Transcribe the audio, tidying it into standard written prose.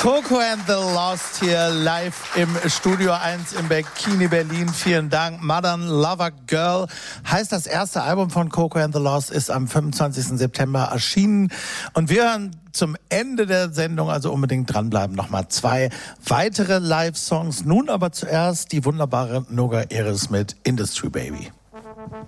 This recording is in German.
Coco and the Lost hier live im Studio 1 im Bikini Berlin. Vielen Dank. Modern Lover Girl heißt das erste Album von Coco and the Lost, ist am 25. September erschienen. Und wir hören zum Ende der Sendung, also unbedingt dranbleiben, nochmal 2 weitere Live-Songs. Nun aber zuerst die wunderbare Noga Eris mit Industry Baby.